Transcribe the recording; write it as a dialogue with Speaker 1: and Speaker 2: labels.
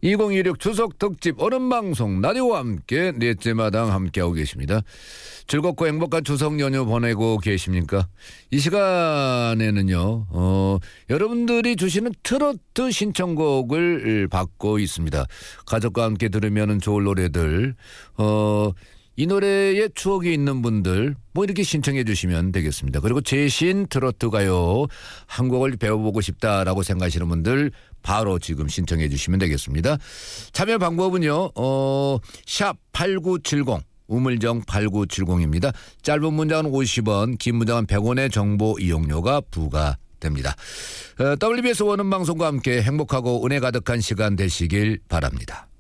Speaker 1: 2016 추석 특집 어른방송 라디오와 함께 넷째 마당 함께하고 계십니다. 즐겁고 행복한 추석 연휴 보내고 계십니까? 이 시간에는요 여러분들이 주시는 트로트 신청곡을 받고 있습니다. 가족과 함께 들으면 좋을 노래들, 이 노래에 추억이 있는 분들 뭐 이렇게 신청해 주시면 되겠습니다. 그리고 제신 트로트 가요 한 곡을 배워보고 싶다라고 생각하시는 분들 바로 지금 신청해 주시면 되겠습니다. 참여 방법은요 샵 8970 우물정 8970입니다. 짧은 문장은 50원, 긴 문장은 100원의 정보 이용료가 부과됩니다. WBS 원음방송과 함께 행복하고 은혜 가득한 시간 되시길 바랍니다.